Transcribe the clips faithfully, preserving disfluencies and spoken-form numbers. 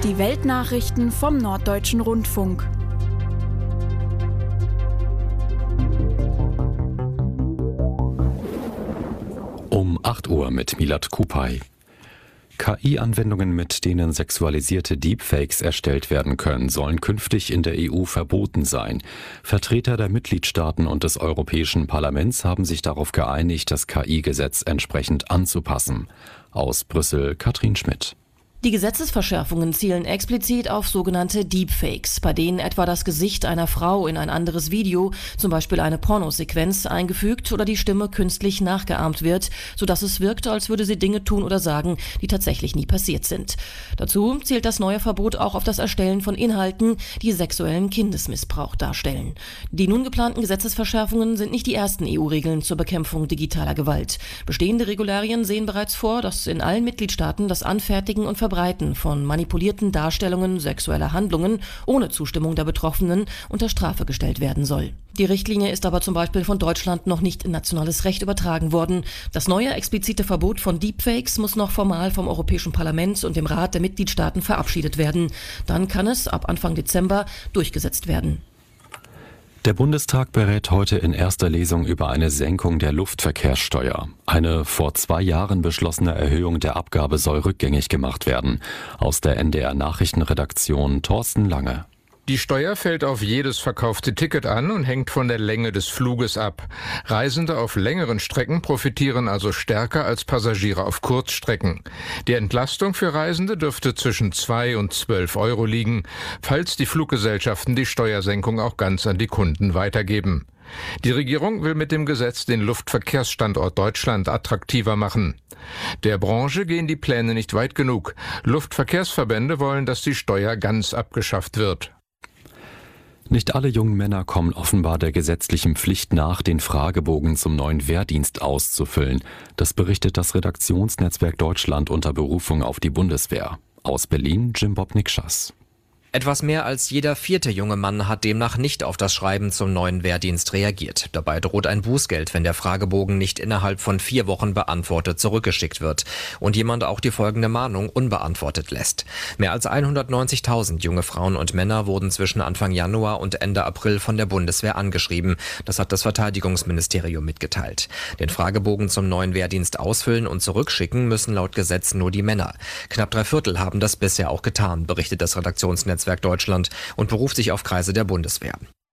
Die Weltnachrichten vom Norddeutschen Rundfunk. Um acht Uhr mit Milad Kupay. K I-Anwendungen, mit denen sexualisierte Deepfakes erstellt werden können, sollen künftig in der E U verboten sein. Vertreter der Mitgliedstaaten und des Europäischen Parlaments haben sich darauf geeinigt, das K I-Gesetz entsprechend anzupassen. Aus Brüssel Katrin Schmidt. Die Gesetzesverschärfungen zielen explizit auf sogenannte Deepfakes, bei denen etwa das Gesicht einer Frau in ein anderes Video, zum Beispiel eine Pornosequenz, eingefügt oder die Stimme künstlich nachgeahmt wird, sodass es wirkt, als würde sie Dinge tun oder sagen, die tatsächlich nie passiert sind. Dazu zielt das neue Verbot auch auf das Erstellen von Inhalten, die sexuellen Kindesmissbrauch darstellen. Die nun geplanten Gesetzesverschärfungen sind nicht die ersten E U-Regeln zur Bekämpfung digitaler Gewalt. Bestehende Regularien sehen bereits vor, dass in allen Mitgliedstaaten das Anfertigen und Verbreiten von manipulierten Darstellungen sexueller Handlungen ohne Zustimmung der Betroffenen unter Strafe gestellt werden soll. Die Richtlinie ist aber zum Beispiel von Deutschland noch nicht in nationales Recht übertragen worden. Das neue explizite Verbot von Deepfakes muss noch formal vom Europäischen Parlament und dem Rat der Mitgliedstaaten verabschiedet werden. Dann kann es ab Anfang Dezember durchgesetzt werden. Der Bundestag berät heute in erster Lesung über eine Senkung der Luftverkehrssteuer. Eine vor zwei Jahren beschlossene Erhöhung der Abgabe soll rückgängig gemacht werden. Aus der N D R-Nachrichtenredaktion Thorsten Lange. Die Steuer fällt auf jedes verkaufte Ticket an und hängt von der Länge des Fluges ab. Reisende auf längeren Strecken profitieren also stärker als Passagiere auf Kurzstrecken. Die Entlastung für Reisende dürfte zwischen zwei und zwölf Euro liegen, falls die Fluggesellschaften die Steuersenkung auch ganz an die Kunden weitergeben. Die Regierung will mit dem Gesetz den Luftverkehrsstandort Deutschland attraktiver machen. Der Branche gehen die Pläne nicht weit genug. Luftverkehrsverbände wollen, dass die Steuer ganz abgeschafft wird. Nicht alle jungen Männer kommen offenbar der gesetzlichen Pflicht nach, den Fragebogen zum neuen Wehrdienst auszufüllen. Das berichtet das Redaktionsnetzwerk Deutschland unter Berufung auf die Bundeswehr. Aus Berlin Jim Bob Nikschas. Etwas mehr als jeder vierte junge Mann hat demnach nicht auf das Schreiben zum neuen Wehrdienst reagiert. Dabei droht ein Bußgeld, wenn der Fragebogen nicht innerhalb von vier Wochen beantwortet zurückgeschickt wird und jemand auch die folgende Mahnung unbeantwortet lässt. Mehr als hundertneunzigtausend junge Frauen und Männer wurden zwischen Anfang Januar und Ende April von der Bundeswehr angeschrieben. Das hat das Verteidigungsministerium mitgeteilt. Den Fragebogen zum neuen Wehrdienst ausfüllen und zurückschicken müssen laut Gesetz nur die Männer. Knapp drei Viertel haben das bisher auch getan, berichtet das Redaktionsnetzwerk Deutschland und beruft sich auf Kreise der Bundeswehr.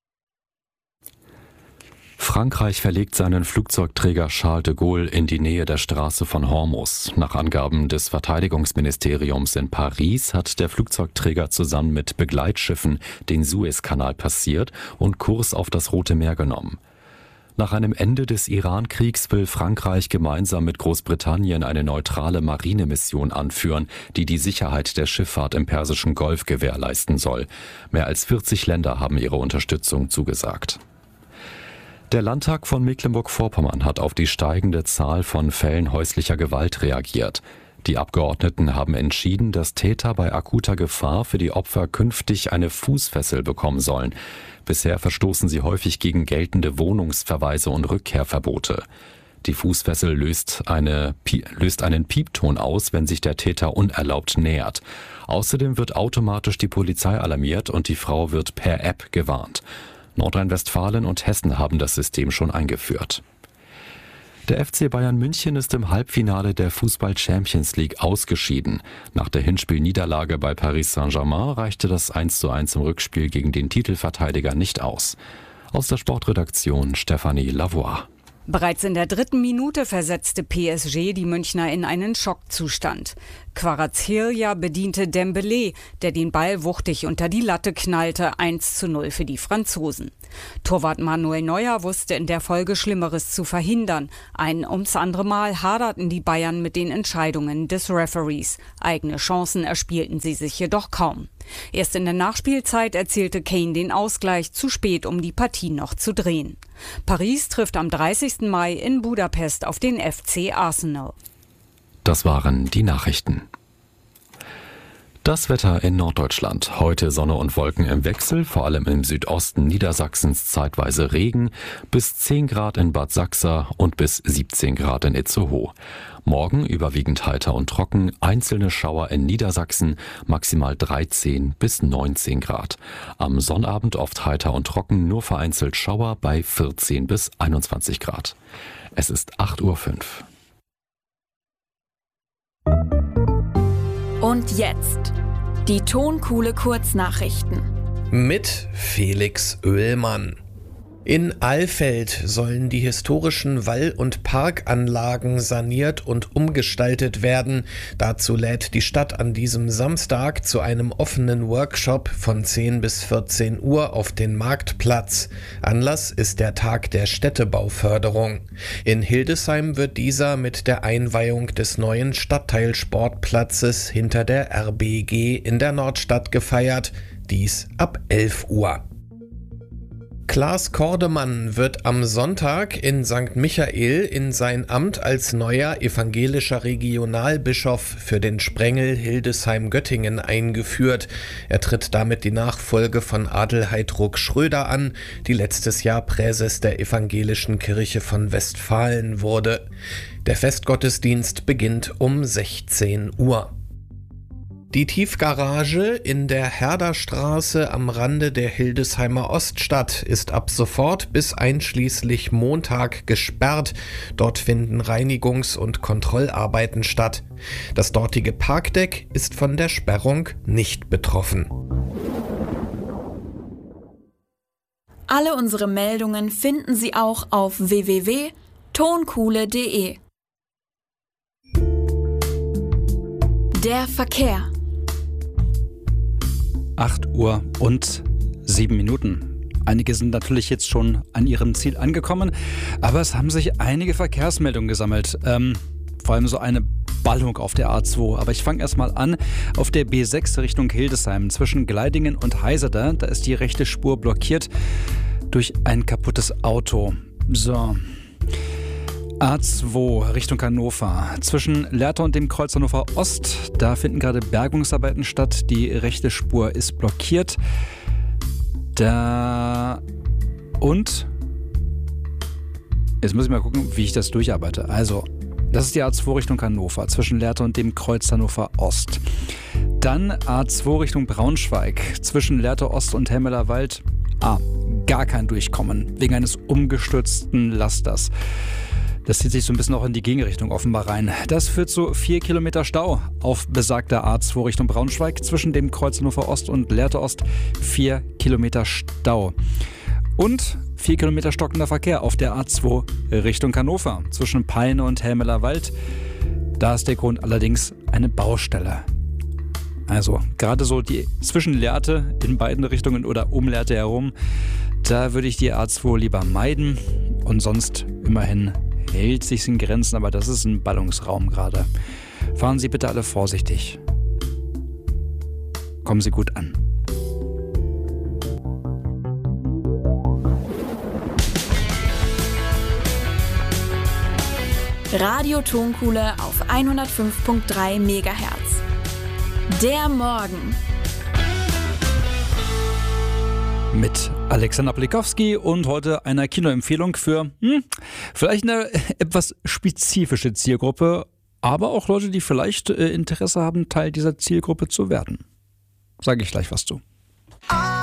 Frankreich verlegt seinen Flugzeugträger Charles de Gaulle in die Nähe der Straße von Hormuz. Nach Angaben des Verteidigungsministeriums in Paris hat der Flugzeugträger zusammen mit Begleitschiffen den Suezkanal passiert und Kurs auf das Rote Meer genommen. Nach einem Ende des Iran-Kriegs will Frankreich gemeinsam mit Großbritannien eine neutrale Marinemission anführen, die die Sicherheit der Schifffahrt im Persischen Golf gewährleisten soll. Mehr als vierzig Länder haben ihre Unterstützung zugesagt. Der Landtag von Mecklenburg-Vorpommern hat auf die steigende Zahl von Fällen häuslicher Gewalt reagiert. Die Abgeordneten haben entschieden, dass Täter bei akuter Gefahr für die Opfer künftig eine Fußfessel bekommen sollen. Bisher verstoßen sie häufig gegen geltende Wohnungsverweise und Rückkehrverbote. Die Fußfessel löst, eine, löst einen Piepton aus, wenn sich der Täter unerlaubt nähert. Außerdem wird automatisch die Polizei alarmiert und die Frau wird per App gewarnt. Nordrhein-Westfalen und Hessen haben das System schon eingeführt. Der F C Bayern München ist im Halbfinale der Fußball-Champions League ausgeschieden. Nach der Hinspielniederlage bei Paris Saint-Germain reichte das eins zu eins im Rückspiel gegen den Titelverteidiger nicht aus. Aus der Sportredaktion Stefanie Lavoie. Bereits in der dritten Minute versetzte P S G die Münchner in einen Schockzustand. Kvaratskhelia bediente Dembélé, der den Ball wuchtig unter die Latte knallte, eins zu null für die Franzosen. Torwart Manuel Neuer wusste in der Folge Schlimmeres zu verhindern. Ein ums andere Mal haderten die Bayern mit den Entscheidungen des Referees. Eigene Chancen erspielten sie sich jedoch kaum. Erst in der Nachspielzeit erzielte Kane den Ausgleich, zu spät, um die Partie noch zu drehen. Paris trifft am dreißigsten Mai in Budapest auf den F C Arsenal. Das waren die Nachrichten. Das Wetter in Norddeutschland. Heute Sonne und Wolken im Wechsel, vor allem im Südosten Niedersachsens zeitweise Regen, bis zehn Grad in Bad Sachsa und bis siebzehn Grad in Itzehoe. Morgen überwiegend heiter und trocken, einzelne Schauer in Niedersachsen, maximal dreizehn bis neunzehn Grad. Am Sonnabend oft heiter und trocken, nur vereinzelt Schauer bei vierzehn bis einundzwanzig Grad. Es ist acht Uhr fünf. Und jetzt die Tonkuhle Kurznachrichten. Mit Felix Oehlmann. In Alfeld sollen die historischen Wall- und Parkanlagen saniert und umgestaltet werden. Dazu lädt die Stadt an diesem Samstag zu einem offenen Workshop von zehn bis vierzehn Uhr auf den Marktplatz. Anlass ist der Tag der Städtebauförderung. In Hildesheim wird dieser mit der Einweihung des neuen Stadtteilsportplatzes hinter der R B G in der Nordstadt gefeiert. Dies ab elf Uhr. Klaas Kordemann wird am Sonntag in Sankt Michael in sein Amt als neuer evangelischer Regionalbischof für den Sprengel Hildesheim-Göttingen eingeführt. Er tritt damit die Nachfolge von Adelheid Ruck-Schröder an, die letztes Jahr Präses der Evangelischen Kirche von Westfalen wurde. Der Festgottesdienst beginnt um sechzehn Uhr. Die Tiefgarage in der Herderstraße am Rande der Hildesheimer Oststadt ist ab sofort bis einschließlich Montag gesperrt. Dort finden Reinigungs- und Kontrollarbeiten statt. Das dortige Parkdeck ist von der Sperrung nicht betroffen. Alle unsere Meldungen finden Sie auch auf w w w punkt tonkuhle punkt de. Der Verkehr. acht Uhr und sieben Minuten. Einige sind natürlich jetzt schon an ihrem Ziel angekommen, aber es haben sich einige Verkehrsmeldungen gesammelt. Ähm, vor allem so eine Ballung auf der A zwei. Aber ich fange erstmal an. Auf der B sechs Richtung Hildesheim zwischen Gleidingen und Heiseder, da ist die rechte Spur blockiert durch ein kaputtes Auto. So. A zwei Richtung Hannover. Zwischen Lehrter und dem Kreuz Hannover Ost, da finden gerade Bergungsarbeiten statt. Die rechte Spur ist blockiert. Da und jetzt muss ich mal gucken, wie ich das durcharbeite. Also, das ist die A zwei Richtung Hannover, zwischen Lehrter und dem Kreuz Hannover Ost. Dann A zwei Richtung Braunschweig, zwischen Lehrter Ost und Hemmeler Wald. Ah, gar kein Durchkommen, wegen eines umgestürzten Lasters. Das zieht sich so ein bisschen auch in die Gegenrichtung offenbar rein. Das führt zu vier Kilometer Stau auf besagter A zwei Richtung Braunschweig. Zwischen dem Kreuz Hannover Ost und Lehrter Ost vier Kilometer Stau. Und vier Kilometer stockender Verkehr auf der A zwei Richtung Hannover. Zwischen Peine und Helmeler Wald. Da ist der Grund allerdings eine Baustelle. Also gerade so die zwischen Lehrte in beiden Richtungen oder um Lehrte herum, da würde ich die A zwei lieber meiden. Und sonst immerhin hält sich in Grenzen, aber das ist ein Ballungsraum gerade. Fahren Sie bitte alle vorsichtig. Kommen Sie gut an. Radio Tonkuhle auf hundertfünf Komma drei Megahertz. Der Morgen. Mit Alexander Plikowski und heute einer Kinoempfehlung für hm, vielleicht eine etwas spezifische Zielgruppe, aber auch Leute, die vielleicht äh, Interesse haben, Teil dieser Zielgruppe zu werden. Sage ich gleich was zu.